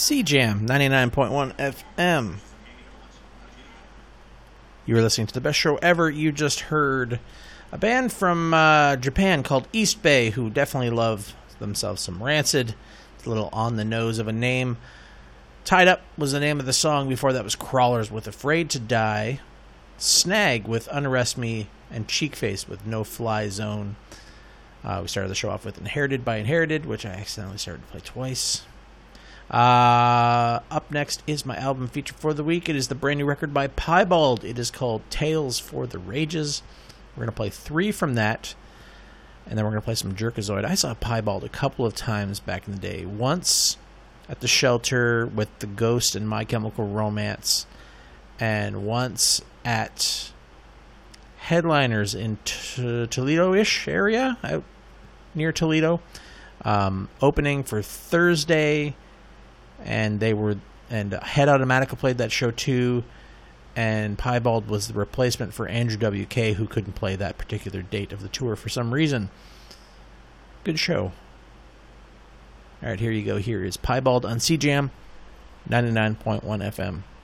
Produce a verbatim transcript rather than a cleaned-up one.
C Jam ninety-nine point one F M. You were listening to the best show ever. You just heard a band from uh, Japan called East Bay, who definitely love themselves some Rancid. It's a little on the nose of a name. Tied Up was the name of the song. Before that was Crawlers with Afraid to Die. Snag with Unarrest Me. And Cheekface with No Fly Zone. Uh, we started the show off with Inherited by Inherited, which I accidentally started to play twice. Uh, up next is my album feature for the week. It is the brand new record by Piebald. It is called Tales for the Rages. We're going to play three from that, and then we're going to play some Jerkazoid. I saw Piebald a couple of times back in the day. Once at the Shelter with The Ghost and My Chemical Romance, and once at Headliners in T- Toledo-ish area, out near Toledo, um, opening for Thursday, and they were, and Head Automatica played that show too, and Piebald was the replacement for Andrew W K, who couldn't play that particular date of the tour for some reason. Good show. All right, here you go. Here is Piebald on C Jam ninety-nine point one F M.